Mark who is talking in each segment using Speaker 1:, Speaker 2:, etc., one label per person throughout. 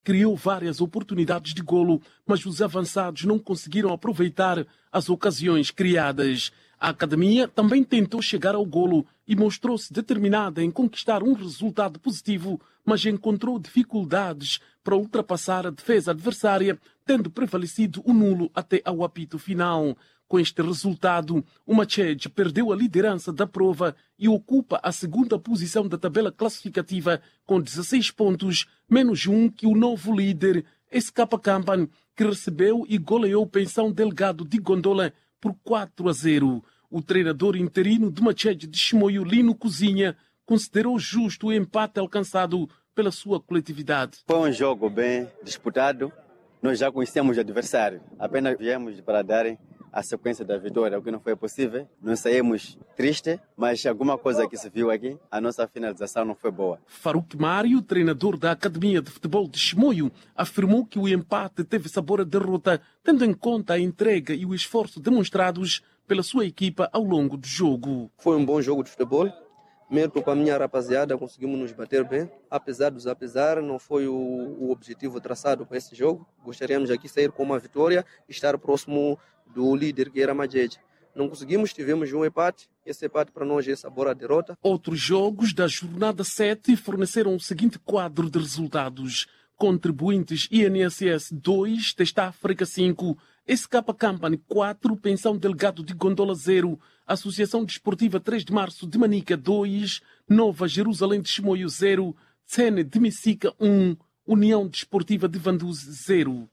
Speaker 1: criou várias oportunidades de golo, mas os avançados não conseguiram aproveitar as ocasiões criadas. A academia também tentou chegar ao golo e mostrou-se determinada em conquistar um resultado positivo, mas encontrou dificuldades para ultrapassar a defesa adversária, tendo prevalecido o nulo até ao apito final. Com este resultado, o Machete perdeu a liderança da prova e ocupa a segunda posição da tabela classificativa com 16 pontos, menos um que o novo líder, SK Campan, que recebeu e goleou Pensão Delgado de Gondola por 4-0. O treinador interino do Machete de Chimoio, Lino Cozinha, considerou justo o empate alcançado pela sua coletividade.
Speaker 2: Foi um jogo bem disputado. Nós já conhecemos o adversário. Apenas viemos para darem a sequência da vitória, o que não foi possível. Nós saímos tristes, mas alguma coisa que se viu aqui, a nossa finalização não foi boa.
Speaker 1: Farouk Mário, treinador da Academia de Futebol de Chimoio, afirmou que o empate teve sabor a derrota, tendo em conta a entrega e o esforço demonstrados pela sua equipa ao longo do jogo.
Speaker 3: Foi um bom jogo de futebol. Mérito para a minha rapaziada, conseguimos nos bater bem. Apesar dos apesar, não foi o objetivo traçado para esse jogo. Gostaríamos aqui sair com uma vitória e estar próximo do líder, que era Majed. Não conseguimos, tivemos um empate. Esse empate para nós é sabor a derrota.
Speaker 1: Outros jogos da jornada 7 forneceram o seguinte quadro de resultados. Contribuintes INSS 2, Testa África 5, SK Company 4, Pensão Delgado de Gondola 0, Associação Desportiva 3 de Março de Manica 2, Nova Jerusalém de Chimoio 0, Tsene de Messica 1, União Desportiva de Vanduze 0.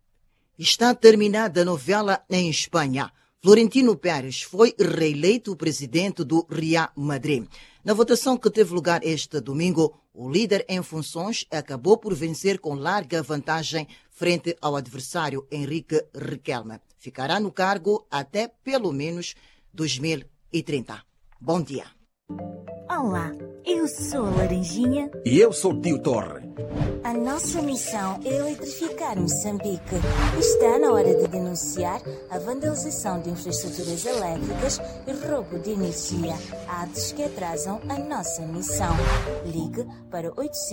Speaker 4: Está terminada a novela em Espanha. Florentino Pérez foi reeleito presidente do Real Madrid. Na votação que teve lugar este domingo, o líder em funções acabou por vencer com larga vantagem frente ao adversário Henrique Riquelme. Ficará no cargo até pelo menos 2030. Bom dia.
Speaker 5: Olá, eu sou a Laranjinha.
Speaker 6: E eu sou o Tio Torre.
Speaker 5: A nossa missão é eletrificar Moçambique. Está na hora de denunciar a vandalização de infraestruturas elétricas e roubo de energia, atos que atrasam a nossa missão. Ligue para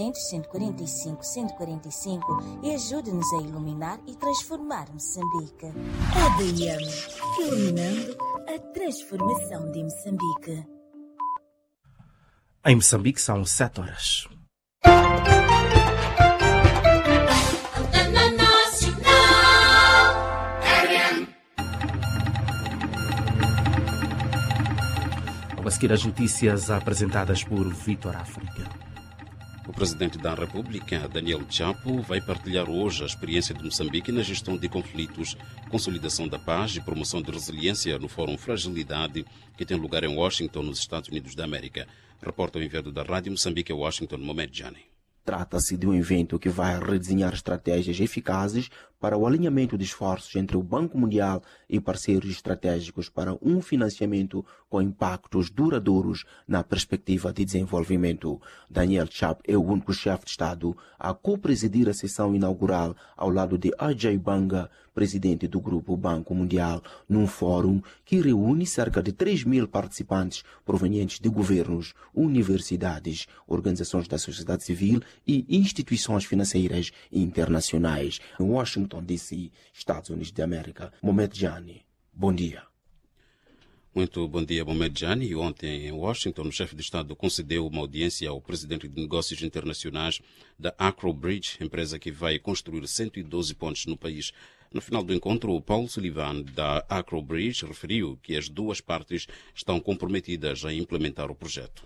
Speaker 5: 800-145-145 e ajude-nos a iluminar e transformar Moçambique. ADM, iluminando a transformação de Moçambique.
Speaker 7: Em Moçambique são 7 horas. A seguir as notícias apresentadas por Vitor África.
Speaker 8: O presidente da República, Daniel Chapo, vai partilhar hoje a experiência de Moçambique na gestão de conflitos, consolidação da paz e promoção de resiliência no Fórum Fragilidade, que tem lugar em Washington, nos Estados Unidos da América. Reporta o enviado da Rádio Moçambique a Washington, Mohamed Jani.
Speaker 9: Trata-se de um evento que vai redesenhar estratégias eficazes para o alinhamento de esforços entre o Banco Mundial e parceiros estratégicos para um financiamento com impactos duradouros na perspectiva de desenvolvimento. Daniel Chapo é o único chefe de Estado a co-presidir a sessão inaugural ao lado de Ajay Banga, presidente do Grupo Banco Mundial, num fórum que reúne cerca de 3.000 participantes provenientes de governos, universidades, organizações da sociedade civil e instituições financeiras internacionais. Em Washington, D.C., Estados Unidos da América. Mohamed Jani, bom dia.
Speaker 8: Muito bom dia, Mohamed Jani. Ontem, em Washington, o chefe de Estado concedeu uma audiência ao presidente de negócios internacionais da Acro Bridge, empresa que vai construir 112 pontes no país. No final do encontro, o Paulo Sullivan, da Acro Bridge, referiu que as duas partes estão comprometidas a implementar o projeto.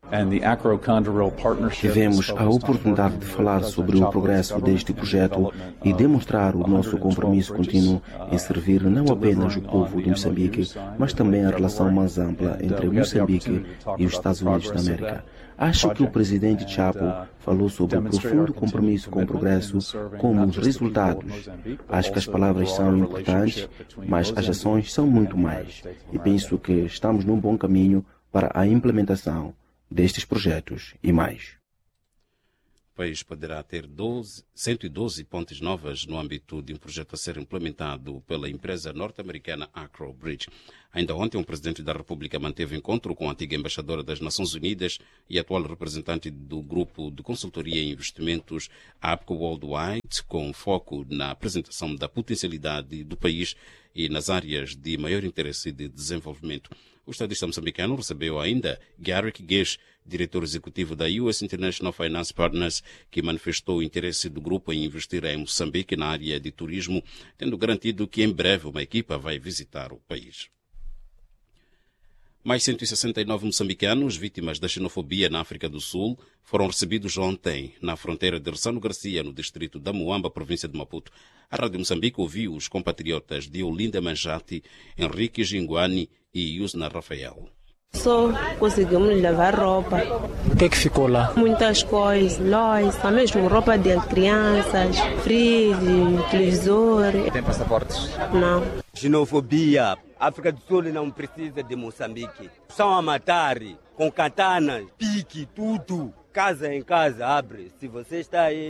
Speaker 9: Tivemos a oportunidade de falar sobre o progresso deste projeto e demonstrar o nosso compromisso contínuo em servir não apenas o povo de Moçambique, mas também a relação mais ampla entre Moçambique e os Estados Unidos da América. Acho que o presidente Chapo falou sobre o profundo compromisso com o progresso, como os resultados. Acho que as palavras são importantes, mas as ações são muito mais. E penso que estamos num bom caminho para a implementação destes projetos e mais.
Speaker 8: O país poderá ter 112 pontes novas no âmbito de um projeto a ser implementado pela empresa norte-americana Acro Bridge. Ainda ontem, o presidente da República manteve encontro com a antiga embaixadora das Nações Unidas e atual representante do grupo de consultoria e investimentos APCO Worldwide, com foco na apresentação da potencialidade do país e nas áreas de maior interesse de desenvolvimento. O estadista moçambicano recebeu ainda Garrick Gish, diretor executivo da US International Finance Partners, que manifestou o interesse do grupo em investir em Moçambique na área de turismo, tendo garantido que em breve uma equipa vai visitar o país. Mais 169 moçambicanos vítimas da xenofobia na África do Sul foram recebidos ontem na fronteira de Ressano Garcia, no distrito da Moamba, província de Maputo. A Rádio Moçambique ouviu os compatriotas de Olinda Manjati, Henrique Ginguani e Yusna Rafael.
Speaker 6: Só conseguimos levar roupa.
Speaker 10: O que é que ficou lá?
Speaker 6: Muitas coisas, lojas, mesmo roupa de crianças, freezer, televisor.
Speaker 10: Tem passaportes?
Speaker 6: Não.
Speaker 11: Xenofobia. África do Sul não precisa de Moçambique. São a matar, com katanas, pique, tudo. Casa em casa abre. Se você está aí